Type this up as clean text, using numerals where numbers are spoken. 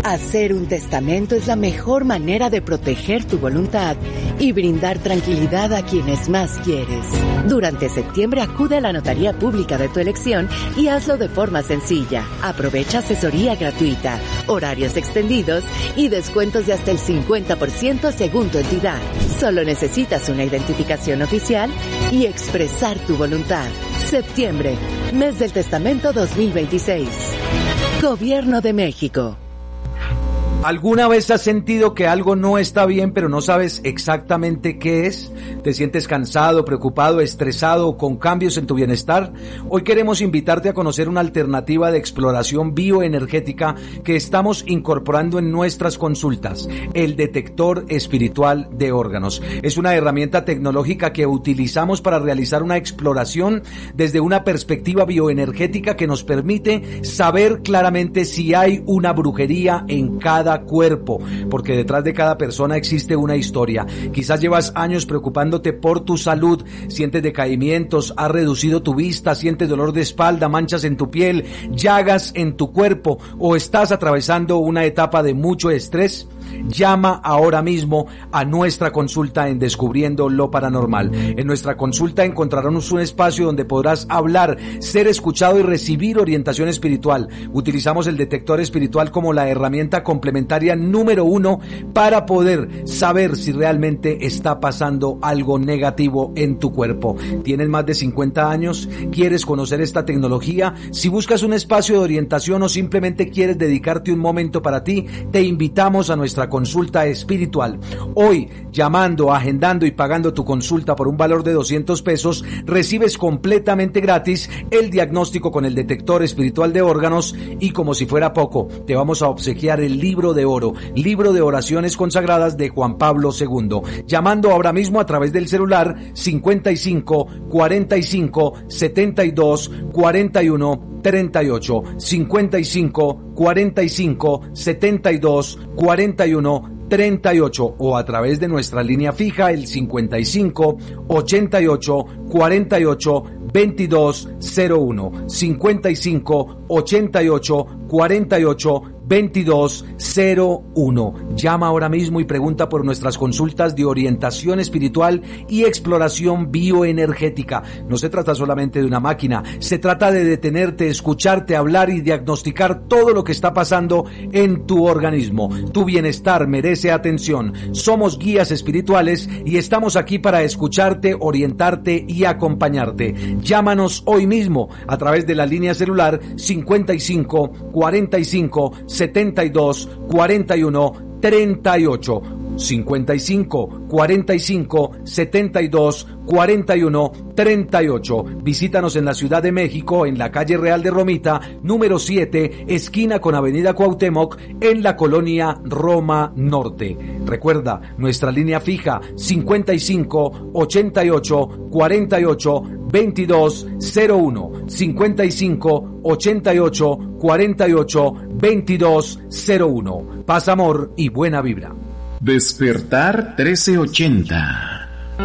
Hacer un testamento es la mejor manera de proteger tu voluntad y brindar tranquilidad a quienes más quieres. Durante septiembre acude a la notaría pública de tu elección y hazlo de forma sencilla. Aprovecha asesoría gratuita, horarios extendidos y descuentos de hasta el 50% según tu entidad. Solo necesitas una identificación oficial y expresar tu voluntad. Septiembre, mes del testamento 2026. Gobierno de México. ¿Alguna vez has sentido que algo no está bien, pero no sabes exactamente qué es? ¿Te sientes cansado, preocupado, estresado o con cambios en tu bienestar? Hoy queremos invitarte a conocer una alternativa de exploración bioenergética que estamos incorporando en nuestras consultas, el detector espiritual de órganos. Es una herramienta tecnológica que utilizamos para realizar una exploración desde una perspectiva bioenergética que nos permite saber claramente si hay una brujería en cada cuerpo, porque detrás de cada persona existe una historia. Quizás llevas años preocupándote por tu salud, sientes decaimientos, has reducido tu vista, sientes dolor de espalda, manchas en tu piel, llagas en tu cuerpo o estás atravesando una etapa de mucho estrés. Llama ahora mismo a nuestra consulta en Descubriendo lo Paranormal. En nuestra consulta encontrarás un espacio donde podrás hablar, ser escuchado y recibir orientación espiritual. Utilizamos el detector espiritual como la herramienta complementaria número 1 para poder saber si realmente está pasando algo negativo en tu cuerpo. ¿Tienes más de 50 años? ¿Quieres conocer esta tecnología? Si buscas un espacio de orientación o simplemente quieres dedicarte un momento para ti, te invitamos a nuestra consulta espiritual. Hoy, llamando, agendando y pagando tu consulta por un valor de 200 pesos, recibes completamente gratis el diagnóstico con el detector espiritual de órganos y, como si fuera poco, te vamos a obsequiar el libro de oro, libro de oraciones consagradas de Juan Pablo II. Llamando ahora mismo a través del celular 55 45 72 41 38, 55 45 72 41 38 o a través de nuestra línea fija el 55 88 48 22 01, 55 88 48 2201. Llama ahora mismo y pregunta por nuestras consultas de orientación espiritual y exploración bioenergética. No se trata solamente de una máquina, se trata de detenerte, escucharte, hablar y diagnosticar todo lo que está pasando en tu organismo. Tu bienestar merece atención. Somos guías espirituales y estamos aquí para escucharte, orientarte y acompañarte. Llámanos hoy mismo a través de la línea celular 55 45 72 41 38, 55 45 72 41 38. Visítanos en la Ciudad de México, en la calle Real de Romita, número 7, esquina con Avenida Cuauhtémoc, en la colonia Roma Norte. Recuerda, nuestra línea fija 55 88 48 22 01, 55 88 48 22 01. Paz, amor y buena vibra. Despertar 1380.